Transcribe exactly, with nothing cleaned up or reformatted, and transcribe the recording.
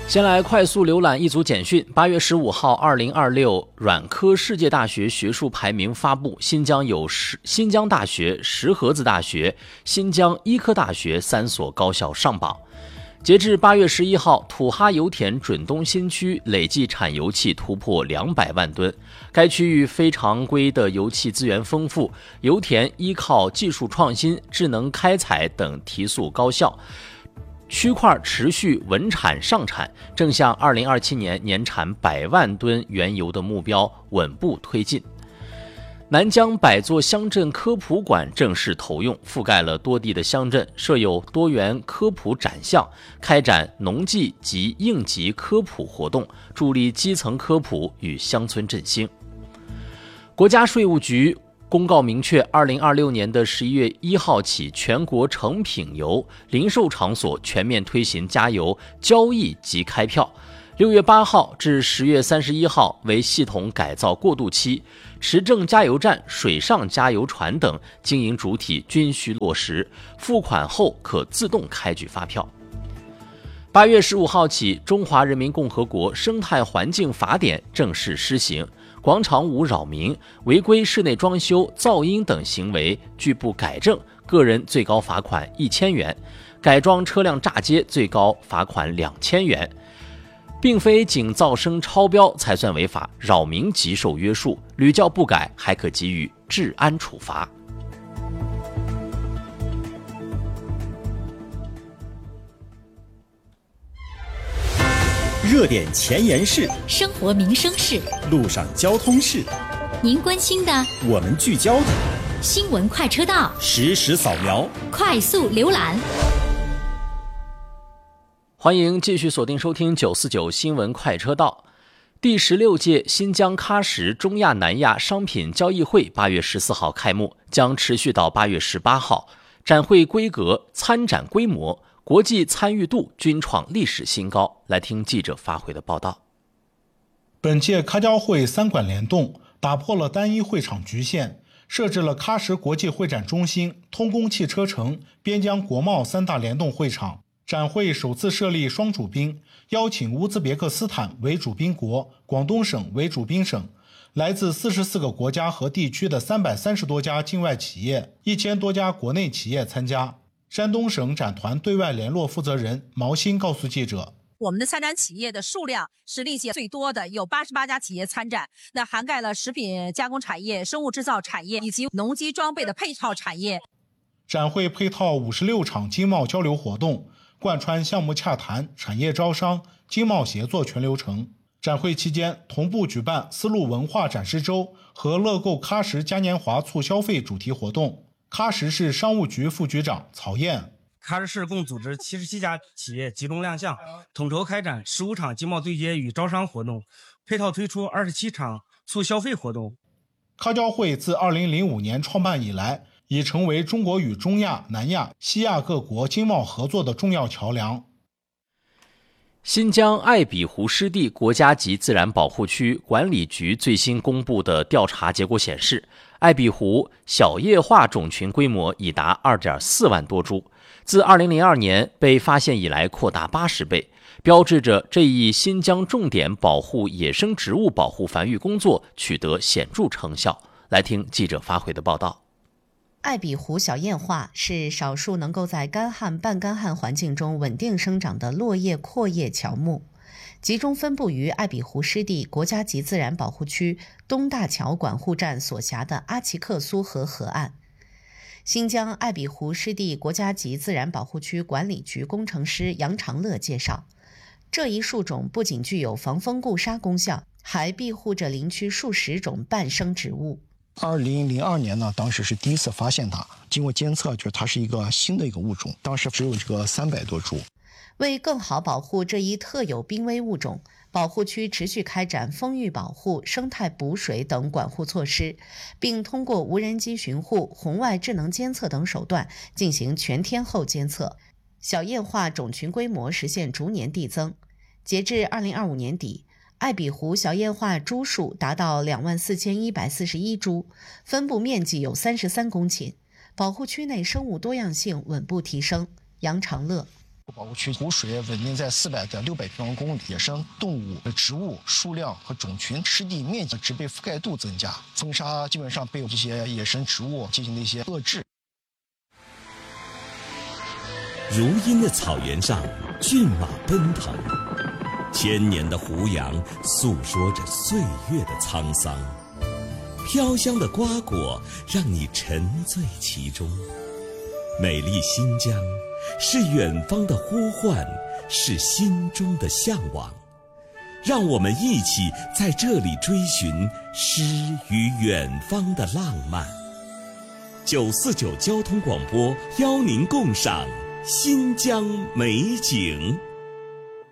先来快速浏览一组简讯。八月十五号，二零二六软科世界大学学术排名发布，新疆有石新疆大学、石河子大学、新疆医科大学三所高校上榜。截至八月十一号，土哈油田准东新区累计产油气突破两百万吨。该区域非常规的油气资源丰富，油田依靠技术创新、智能开采等提速高效。区块持续稳产上产，正向二零二七年年产百万吨原油的目标稳步推进。南疆百座乡镇科普馆正式投用，覆盖了多地的乡镇，设有多元科普展项，开展农技及应急科普活动，助力基层科普与乡村振兴。国家税务局公告明确，二零二六年的十一月一号起，全国成品油零售场所全面推行加油交易及开票。六月八号至十月三十一号为系统改造过渡期，持证加油站、水上加油船等经营主体均需落实，付款后可自动开具发票。八月十五号起，《中华人民共和国生态环境法典》正式施行，广场舞扰民、违规室内装修、噪音等行为拒不改正，个人最高罚款一千元；改装车辆炸街，最高罚款两千元。并非仅噪声超标才算违法，扰民即受约束，屡教不改还可给予治安处罚。 热点前沿事， 生活民生事， 路上交通事， 您关心的， 我们聚焦的， 新闻快车道， 实时扫描， 快速浏览。 欢迎继续锁定收听九四九新闻快车道。第十六届新疆喀什中亚南亚商品交易会八月十四号开幕，将持续到八月十八号。展会规格、参展规模、国际参与度均创历史新高。来听记者发回的报道。 本届喀交会三馆联动，打破了单一会场局限，设置了喀什国际会展中心、通工汽车城、边疆国贸三大联动会场。展会首次设立双主宾，邀请乌兹别克斯坦为主宾国，广东省为主宾省，来自四十四个国家和地区的三百三十多家境外企业、一千多家国内企业参加。山东省展团对外联络负责人毛鑫告诉记者， 我们的参展企业的数量是历届最多的，有八十八家企业参展，那涵盖了食品加工产业、生物制造产业以及农机装备的配套产业。 展会配套五十六场经贸交流活动，贯穿项目洽谈、产业招商、经贸协作全流程。展会期间同步举办丝路文化展示周和乐购喀什嘉年华促消费主题活动。喀什市商务局副局长曹燕， 喀什市共组织七十七家企业集中亮相，统筹开展十五场经贸对接与招商活动，配套推出二十七场促消费活动。 喀交会自二零零五年创办以来，已成为中国与中亚、南亚、西亚各国经贸合作的重要桥梁。 新疆艾比湖湿地国家级自然保护区管理局最新公布的调查结果显示，艾比湖小叶化种群规模已达 二点四万多株，自二零零二年被发现以来扩大八十倍，标志着这一新疆重点保护野生植物保护繁育工作取得显著成效。来听记者发回的报道。 艾比湖小叶化是少数能够在干旱、半干旱环境中稳定生长的落叶阔叶乔木，集中分布于艾比湖湿地国家级自然保护区东大桥管护站所辖的阿齐克苏河河岸。新疆艾比湖湿地国家级自然保护区管理局工程师杨长乐介绍，这一树种不仅具有防风固沙功效，还庇护着林区数十种半生植物。 二零零二年呢，当时是第一次发现它，经过监测，就是它是一个新的一个物种，当时只有这个三百多株。 为更好保护这一特有濒危物种，保护区持续开展风域保护、生态补水等管护措施，并通过无人机巡护、红外智能监测等手段进行全天候监测，小叶化种群规模实现逐年递增。截至二零二五年底，艾比湖小叶化株数达到两万四千一百四十一株，分布面积有三十三公顷，保护区内生物多样性稳步提升。杨长乐， 保护区湖水稳定在四百到六百平方公里，野生动物、植物数量和种群、湿地面积、植被覆盖度增加，风沙基本上被这些野生植物进行了一些遏制。 如茵的草原上，骏马奔腾，千年的胡杨诉说着岁月的沧桑，飘香的瓜果让你沉醉其中。美丽新疆，是远方的呼唤，是心中的向往。让我们一起在这里追寻诗与远方的浪漫。九四九交通广播邀您共赏新疆美景。